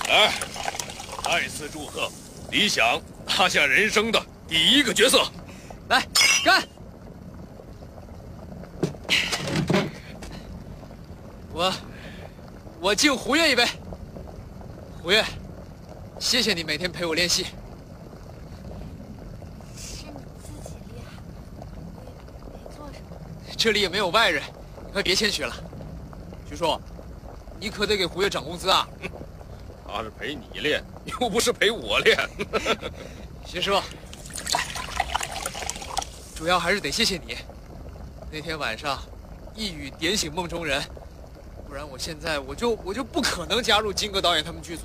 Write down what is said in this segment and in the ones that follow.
来，再次祝贺李想拿下人生的第1个角色。 来，干！我敬胡越一杯。胡越，谢谢你每天陪我练习。 是你自己厉害，我也没做什么。 这里也没有外人，你快别谦虚了。徐叔，你可得给胡越涨工资啊！ 他是陪你练，又不是陪我练。 徐叔，主要还是得谢谢你。那天晚上，一语点醒梦中人，不然我现在我就不可能加入金戈导演他们剧组。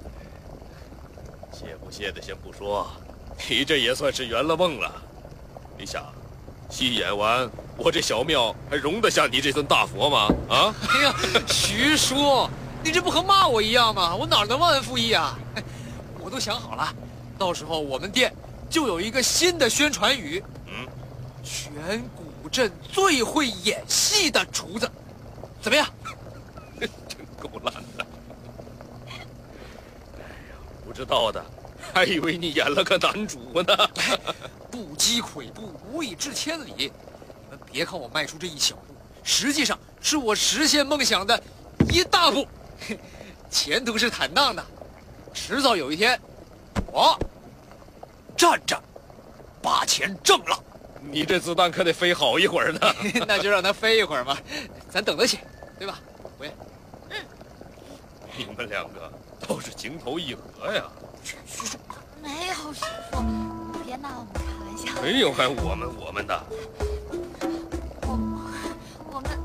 谢不谢的先不说，你这也算是圆了梦了。李想，戏演完，我这小庙还容得下你这尊大佛吗？啊！ 哎呀，徐叔，你这不和骂我一样吗？我哪能忘恩负义啊？我都想好了，到时候我们店就有一个新的宣传语，全古镇最会演戏的厨子，怎么样？ 真够烂的！哎呀，不知道的，还以为你演了个男主呢。 不积跬步，无以至千里。你们别看我迈出这一小步，实际上是我实现梦想的一大步。前途是坦荡的，迟早有一天，我站着把钱挣了。 你这子弹可得飞好一会儿呢。 那就让它飞一会儿嘛，咱等得起，对吧，胡爷？ 你们2个倒是情投意合呀。 徐叔，没有徐叔，别拿我们开玩笑。 没有还我们的。 我们。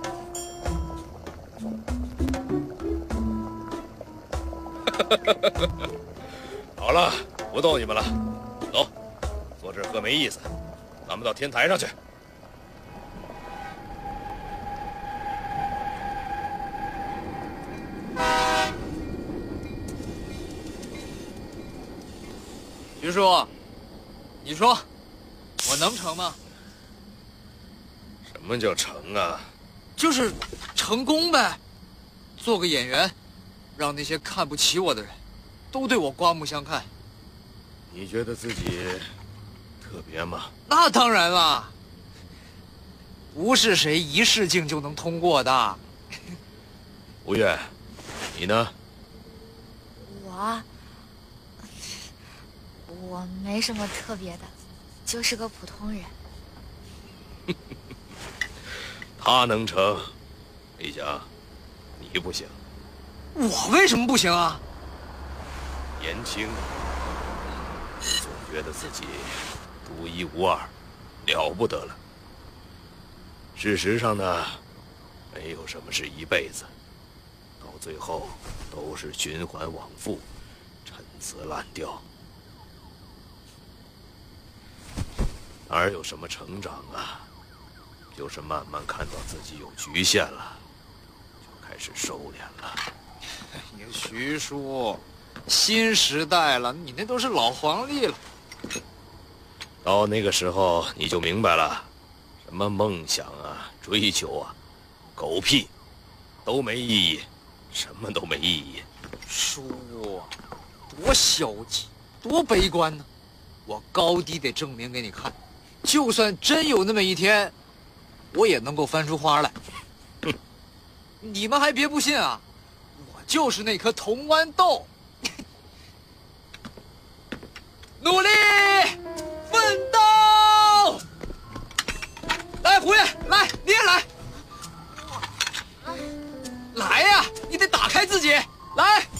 好了，不逗你们了，走，坐这儿喝没意思，咱们到天台上去。 徐叔，你说我能成吗？ 什么叫成啊？ 就是成功呗，做个演员，让那些看不起我的人都对我刮目相看。 你觉得自己特别吗？ 那当然了，不是谁一试镜就能通过的。 吴越，你呢？ 我没什么特别的，就是个普通人。 他能成，李想，你不行。 我为什么不行啊？ 年轻，总觉得自己独一无二，了不得了。事实上呢，没有什么是一辈子，到最后都是循环往复，陈词滥调。哪有什么成长啊？就是慢慢看到自己有局限了，就开始收敛了。 哎呀，徐叔，新时代了，你那都是老黄历了。 到那个时候你就明白了，什么梦想啊、追求啊，狗屁，都没意义，什么都没意义。 叔，多消极，多悲观呢！我高低得证明给你看。就算真有那么一天，我也能够翻出花来。你们还别不信啊，我就是那颗铜豌豆。